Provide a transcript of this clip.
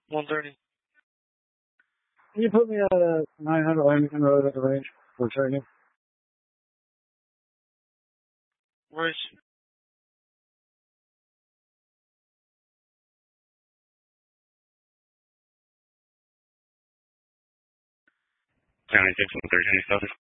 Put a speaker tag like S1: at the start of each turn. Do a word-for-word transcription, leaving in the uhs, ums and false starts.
S1: one thirty.
S2: Can you put me at a nine hundred Lamington Road at the range for training?
S1: Where's
S3: County six one thirteen, Southern.